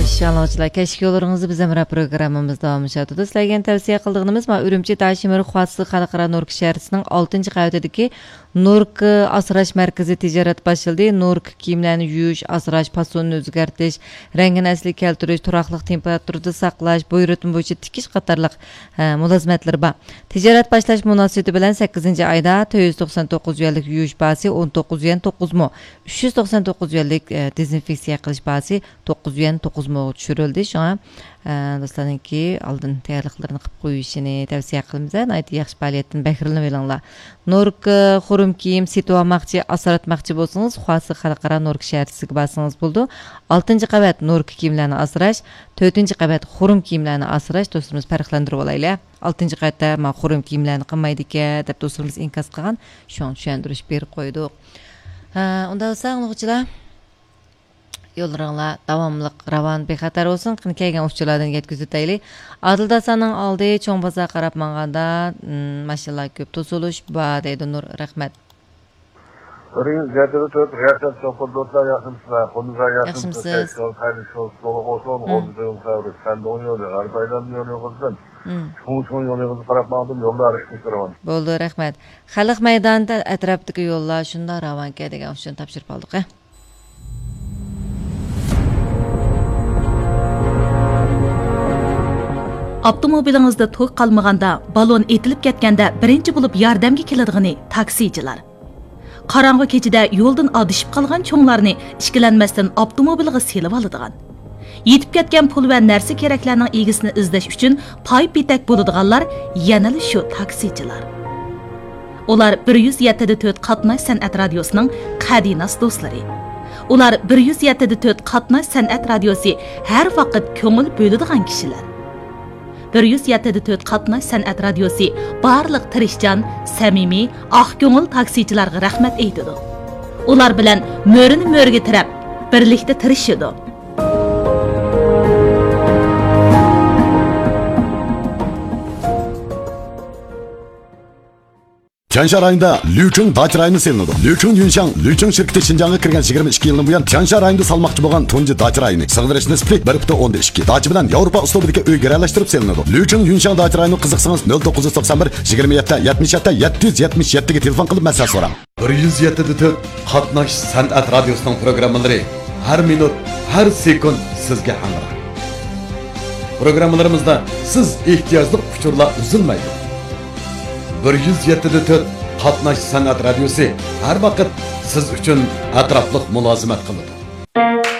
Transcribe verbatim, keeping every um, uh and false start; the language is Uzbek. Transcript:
Şanlıcılar, keşke yollarınızı bizim programımızda devam ediyordu. Sizlerden tavsiye kıldığımız ma Ürümçi Taşimir Xatsı Xalqara Nurk şəhərinin altıncı qavatidagi Nurk asrash markazi tijorat başladı. Nurk kiyimlarni yuyish, asrash, fasonni o'zgartirish, rangini asli keltirish, turaqliq temperaturada saqlash, bo'y ritmi bo'yicha tikish qatorliq mulozmatlar bor. Tijorat boshlash munosabati bilan sakkizinchi oyda to'rt yuz to'qson to'qqiz yuanlik yuyish bahsi o'n to'qqiz yuan to'qqiz mo, uch yuz to'qson to'qqiz yuanlik dezinfeksiya qilish bahsi to'qqiz yuan to'qqiz mo tushirildi. Shunga do'stlarningki oldin tayyorliqlarni qilib qo'yishini tavsiya qilamiz. Ayt yaxshi faoliyatdan bahramlaninglar. Nurk xurum kiyim sitvamoqchi, asratmoqchi bo'lsangiz, Xatsı Xalqaro Nurk shaharchisiga borsangiz bo'ldi. oltinchi qavat Nurk kiyimlarni asrash, to'rtinchi qavat xurum kiyimlarni asrash do'stlarimiz farqlantirib olaylar. oltinchi qavatda men xurum kiyimlarni qilmaydi ekan deb do'stlarimiz inkos qilgan. Shuni tushuntirish berib qo'ydik. Ha, unda bo'lsa, o'quvchilar yo'llaringlar davomli ravon bexatar bo'lsin. Qani kelgan o'quvchilardan yetkazaylik. Adil Dasanning oldi cho'ng bozor qarab manganda mashinalar ko'p to'silish bor deydi Nur. Rahmat. Öğrenin ziyadede tört gerçek sohbetler yakınsızlar. Konuza yakınsızlar. Haydi soğuk olsun. Olsun savru. Sen de oynuyorlar. Arabayla mı oynuyorsun? Çoğun çoğun yolunuzu tarafmadım. Yolda arışmışlar var. Bo'ldi, rahmat. Xalq maydonida atrofdagi yo'llar shunda ravonga degan uchun topshirib oldik. Avtomobilingizda to'q qalmaganda, balon etilib ketganda birinchi bo'lib yordamga keladigan taksichilar. Qarang'i kechida yo'ldan adishib qolgan cho'nglarni ishkilanmasdan avtomobilga selib oladigan. Yetib ketgan pul va narsa keraklarning egisini izlash uchun pay bitak bo'ladiganlar yana shu taksichilar. Ular bir yuz yetti nuqta to'rt qatnash san'at radiosining qadinas do'stlari. Ular bir yuz yetti nuqta to'rt qatnash san'at radiosi har vaqt ko'ngil bo'ladigan kishilar. bir yuz yetti nuqta to'rt qatnash san'at radiosi barliq tirishchan, samimiy, oq ko'ngil taksichilarga rahmat aytadi. Ular bilan mo'rini mo'rga tirab, birlikda tirishadi. Tianshan rayonida Lücheng dacha rayoni selinadi. Lücheng Yunshang Lücheng shirkati Xinjiangga kirgan yigirma ikki yildan buyon Tianshan rayonida salmoqchi bo'lgan tunji dacha rayoni. Sig'dirish nisbati bir butun o'nda ikki. Dacha bilan Yevropa uslubidagi uy garalashtirib selinadi. Lücheng Yunshang dacha rayoni qiziqsangiz nol to'qqiz yuz to'qson bir yigirma yetti yetmish yetti yetti yuz yetmish yetti ga telefon qilib maslahat so'rang. bir yuz yetti nuqta to'rt qatnash san'at radiosining programmalari har minut, har sekund sizga hamroh. Programmalarimizda siz ehtiyojli uchurlar uzilmaydi. bir yuz yetti nuqta to'rt qatnash san'at radiosi har vaqt siz uchun atrofliq mulozimat qiladi.